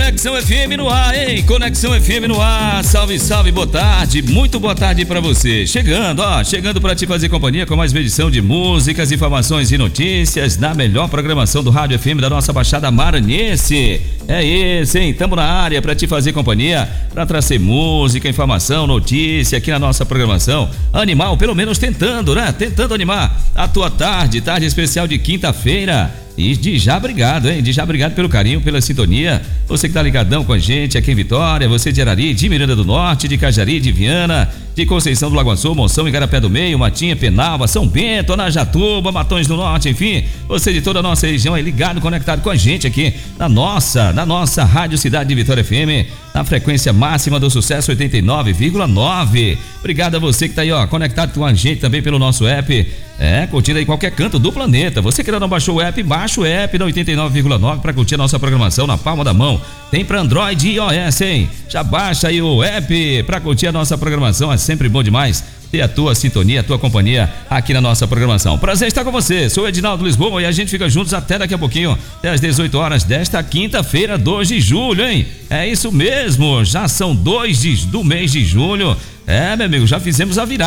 Conexão FM no ar, hein? Conexão FM no ar. Salve, salve, boa tarde. Muito boa tarde pra você. Chegando pra te fazer companhia com mais uma edição de músicas, informações e notícias na melhor programação do Rádio FM da nossa Baixada Maranhense. É esse, hein? Tamo na área pra te fazer companhia, pra trazer música, informação, notícia aqui na nossa programação. Animal, pelo menos tentando, né? Tentando animar a tua tarde especial de quinta-feira. E de já obrigado, hein? De já obrigado pelo carinho, pela sintonia. Você que tá ligadão com a gente aqui em Vitória, você de Arari, de Miranda do Norte, de Cajari, de Viana, de Conceição do Lago Azul, Monção, Igarapé do Meio, Matinha, Penalva, São Bento, Anajatuba, Matões do Norte, enfim, você de toda a nossa região aí ligado, conectado com a gente aqui na nossa Rádio Cidade de Vitória FM, na frequência máxima do sucesso 89,9. Obrigado a você que tá aí, ó, conectado com a gente também pelo nosso app. Curtindo aí qualquer canto do planeta. Você que ainda não baixou o app, baixa o app da 89,9 para curtir a nossa programação na palma da mão. Tem para Android e iOS, hein? Já baixa aí o app para curtir a nossa programação. É sempre bom demais ter a tua sintonia, a tua companhia aqui na nossa programação. Prazer estar com você. Sou o Edinaldo Lisboa e a gente fica juntos até daqui a pouquinho, até às 18 horas desta quinta-feira, 2 de julho, hein? É isso mesmo, já são 2 do mês de julho. Meu amigo, já fizemos a virada.